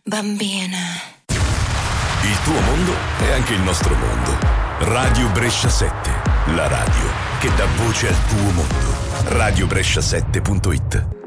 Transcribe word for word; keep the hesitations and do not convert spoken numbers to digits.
bambina. Il tuo mondo è anche il nostro mondo. Radio Brescia sette, la radio che dà voce al tuo mondo. radio brescia sette punto it.